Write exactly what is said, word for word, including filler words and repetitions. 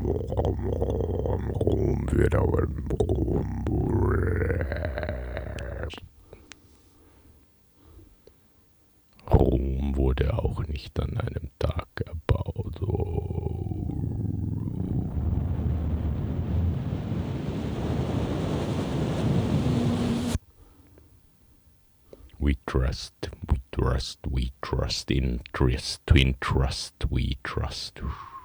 Rom wird auch Rom wurde auch nicht an einem Tag erbaut. We trust, we trust, we trust in trust, twin trust, we trust.